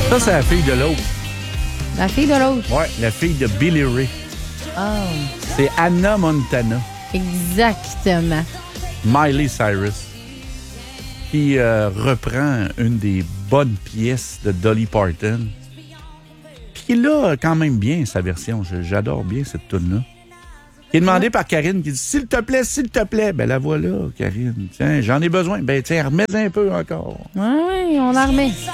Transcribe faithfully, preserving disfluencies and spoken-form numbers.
Ça, c'est la fille de l'autre. La fille de l'autre. Ouais, la fille de Billy Ray. Oh. C'est Hannah Montana. Exactement. Miley Cyrus. Qui euh, reprend une des bonnes pièces de Dolly Parton. Puis qui l'a quand même bien, sa version. Je, j'adore bien cette tune-là. Qui est demandée ouais. par Karine, qui dit « S'il te plaît, s'il te plaît. » Ben la voilà, Karine. Tiens, j'en ai besoin. Ben tiens, remets un peu encore. Oui, on en remet.